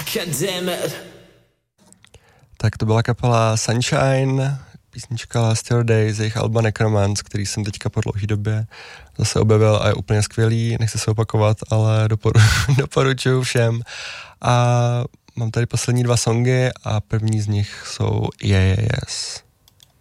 Tak to byla kapela Sunshine, písnička Last Your Day z jejich alba Necromance, který jsem teďka po dlouhé době zase objevil a je úplně skvělý, nechci se opakovat, ale doporučuju všem. A mám tady poslední 2 songy a první z nich jsou Yeah, Yeah, Yes.